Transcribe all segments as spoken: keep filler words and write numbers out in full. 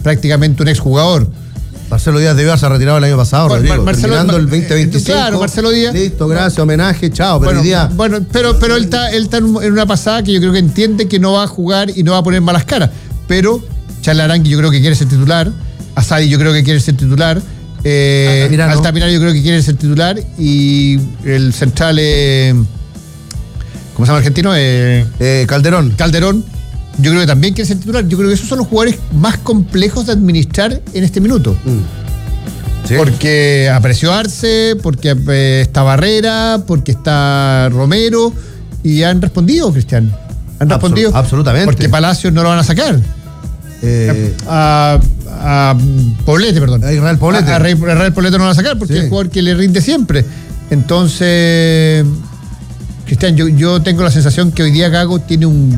prácticamente un exjugador. Marcelo Díaz debió haberse retirado el año pasado, Bueno, Rodrigo. Marcelo, terminando el veinte veinticinco. Claro, Marcelo Díaz. Listo, gracias, homenaje, chao. Pero Bueno, hoy día... bueno, pero, pero él está, él está en una pasada que yo creo que entiende que no va a jugar y no va a poner malas caras. Pero Charles Arangui yo creo que quiere ser titular. Asadi yo creo que quiere ser titular. Eh, Altamirano. Altamirano yo creo que quiere ser titular. Y el central, eh, ¿cómo se llama el argentino? Eh, Eh, Calderón. Calderón. Yo creo que también quiere ser titular. Yo creo que esos son los jugadores más complejos de administrar en este minuto. Mm. ¿Sí? Porque apareció Arce, porque eh, está Barrera, porque está Romero, y han respondido, Cristian. Han Absol- respondido. absolutamente. Porque Palacios no lo van a sacar. Eh, A, a Poblete, perdón. A Israel Poblete. A, a Rey- a Israel Poblete no lo van a sacar porque Sí. es un jugador que le rinde siempre. Entonces, Cristian, yo, yo tengo la sensación que hoy día Gago tiene un,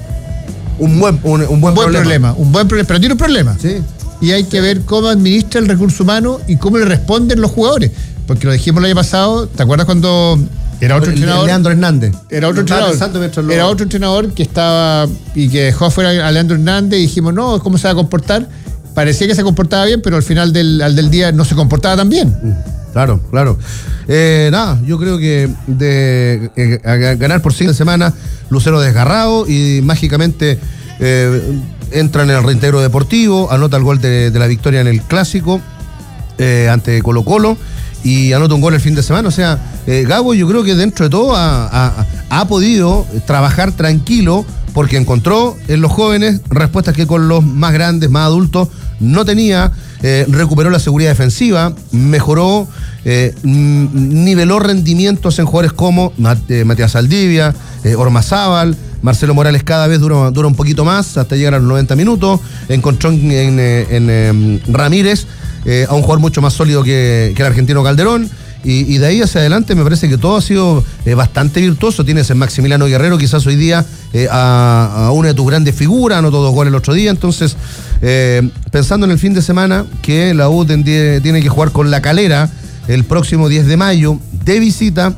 un buen, un, un buen, un buen problema. problema. Un buen problema, pero tiene un problema. Sí. Y hay que ver cómo administra el recurso humano y cómo le responden los jugadores. Porque lo dijimos el año pasado, ¿te acuerdas cuando era otro El- entrenador? Leandro Hernández. Era otro Estaba entrenador. pensando mientras lo- Era otro entrenador que estaba y que dejó afuera a Leandro Hernández y dijimos, no, ¿cómo se va a comportar? Parecía que se comportaba bien, pero al final del, al del día no se comportaba tan bien. Claro, claro. Eh, nada, yo creo que de eh, a ganar por cinco de semana, Lucero desgarrado y mágicamente eh, entra en el reintegro deportivo, anota el gol de, de la victoria en el clásico eh, ante Colo Colo y anota un gol el fin de semana. O sea, eh, Gago yo creo que dentro de todo ha, ha, ha podido trabajar tranquilo porque encontró en los jóvenes respuestas que con los más grandes, más adultos, no tenía. Eh, recuperó la seguridad defensiva, mejoró, eh, niveló rendimientos en jugadores como Mat- eh, Matías Saldivia, eh, Ormazábal, Marcelo Morales cada vez dura, dura un poquito más hasta llegar a los noventa minutos. Encontró en, en, en, en Ramírez eh, a un jugador mucho más sólido que, que el argentino Calderón. Y, y de ahí hacia adelante me parece que todo ha sido eh, bastante virtuoso. Tienes en Maximiliano Guerrero quizás hoy día eh, a, a una de tus grandes figuras, anotó dos goles el otro día. Entonces, eh, pensando en el fin de semana que la U tendría, tiene que jugar con La Calera el próximo diez de mayo de visita,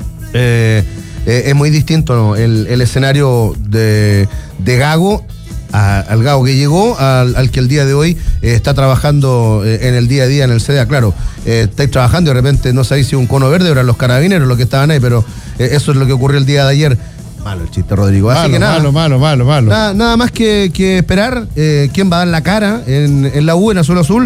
eh, eh, es muy distinto, ¿no? el, el escenario de, de Gago a, al Gago que llegó, al, al que el día de hoy eh, está trabajando eh, en el día a día en el C D A. Claro, eh, estáis trabajando y de repente no sabéis si un cono verde o eran los carabineros los que estaban ahí, pero eh, eso es lo que ocurrió el día de ayer. Malo el chiste, Rodrigo. Así Malo, que nada, malo, malo, malo, malo. nada, nada más que, que esperar eh, quién va a dar la cara en, en la U, en Azul Azul,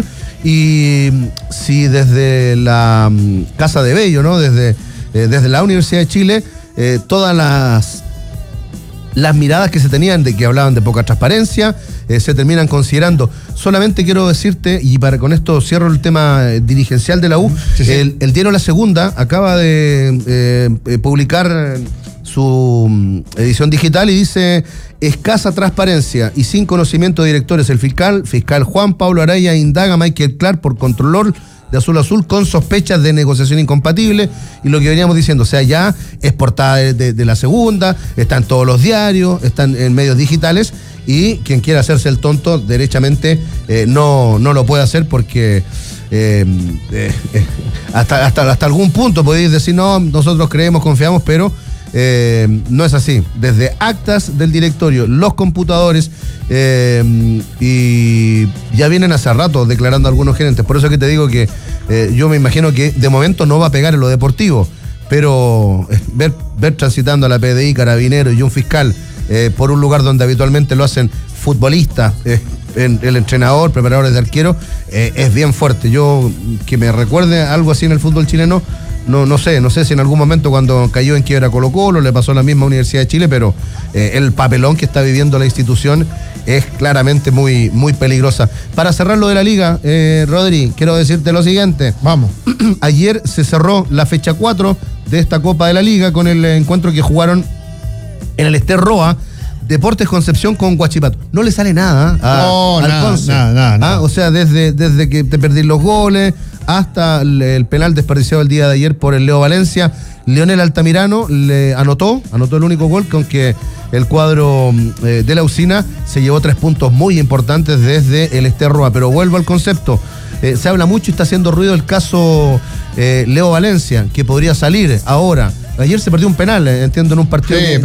y si desde la mm, Casa de Bello, ¿no? Desde, eh, desde la Universidad de Chile, eh, todas las las miradas que se tenían de que hablaban de poca transparencia, eh, se terminan considerando. Solamente quiero decirte, y para con esto cierro el tema eh, dirigencial de la U, Sí, sí. El, el diario La Segunda acaba de eh, eh, publicar su mm, edición digital y dice: escasa transparencia y sin conocimiento de directores. El fiscal, fiscal Juan Pablo Araya indaga a Michael Clark por controlor de Azul Azul con sospechas de negociación incompatible. Y lo que veníamos diciendo, o sea, ya es portada de, de, de La Segunda, está en todos los diarios, están en medios digitales, y quien quiera hacerse el tonto derechamente eh, no, no lo puede hacer porque eh, eh, eh, hasta, hasta, hasta algún punto podéis decir, no, nosotros creemos, confiamos, pero Eh, no es así. Desde actas del directorio, los computadores, eh, y ya vienen hace rato declarando algunos gerentes. Por eso es que te digo que eh, yo me imagino que de momento no va a pegar en lo deportivo, pero eh, ver, ver transitando a la P D I, Carabineros y un fiscal eh, por un lugar donde habitualmente lo hacen futbolistas, eh, en, el entrenador, preparadores de arquero, eh, es bien fuerte. Yo, que me recuerde algo así en el fútbol chileno, No, no sé, no sé si en algún momento cuando cayó en quiebra Colo Colo le pasó a la misma Universidad de Chile, pero eh, el papelón que está viviendo la institución es claramente muy, muy peligrosa. Para cerrar lo de la liga, eh, Rodri, quiero decirte lo siguiente. Vamos. Ayer se cerró la fecha cuatro de esta Copa de la Liga con el encuentro que jugaron en el Ester Roa, Deportes Concepción con Huachipato. No le sale nada a, No, al nada, Conce. nada, nada, nada. Ah, o sea, desde, desde que te perdí los goles hasta el, el penal desperdiciado el día de ayer por el Leo Valencia, Leonel Altamirano le anotó, anotó el único gol con que el cuadro eh, de la Usina se llevó tres puntos muy importantes desde el Ester Roa. Pero vuelvo al concepto. Eh, se habla mucho y está haciendo ruido el caso eh, Leo Valencia, que podría salir ahora. Ayer se perdió un penal, eh, entiendo, en un partido Sí,